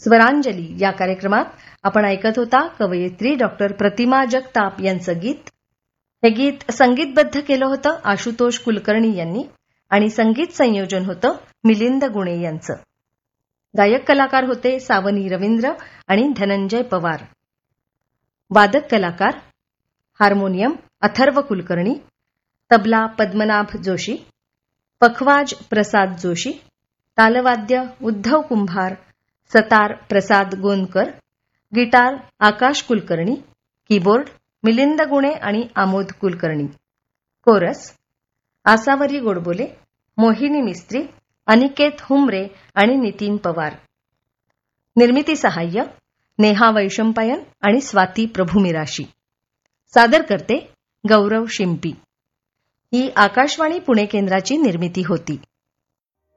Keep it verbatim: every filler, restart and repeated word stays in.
स्वरांजली या कार्यक्रमात आपण ऐकत होता कवयित्री डॉक्टर प्रतिमा जगताप यांचं गीत. हे गीत संगीतबद्ध केलं होतं आशुतोष कुलकर्णी यांनी आणि संगीत संयोजन होतं मिलिंद गुणे यांचं. गायक कलाकार होते सावनी रवींद्र आणि धनंजय पवार. वादक कलाकार हार्मोनियम अथर्व कुलकर्णी, तबला पद्मनाभ जोशी, पखवाज प्रसाद जोशी, तालवाद्य उद्धव कुंभार, सतार प्रसाद गोंदकर, गिटार आकाश कुलकर्णी, कीबोर्ड मिलिंद गुणे आणि आमोद कुलकर्णी. कोरस आसावरी गोडबोले, मोहिनी मिस्त्री, अनिकेत हुमरे आणि नितीन पवार. निर्मिती सहाय्य नेहा वैशंपायन आणि स्वाती प्रभुमिराशी. सादर करते गौरव शिंपी. ही आकाशवाणी पुणे केंद्राची निर्मिती होती.